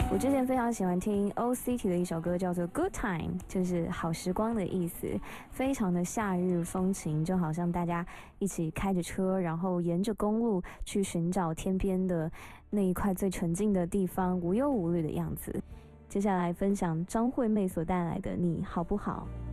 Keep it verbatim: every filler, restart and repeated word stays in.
我之前非常喜欢听 Old City 的一首歌，叫做 Good Time， 就是好时光的意思，非常的夏日风情，就好像大家一起开着车，然后沿着公路去寻找天边的那一块最纯净的地方，无忧无虑的样子。接下来分享张惠妹所带来的《你好不好》。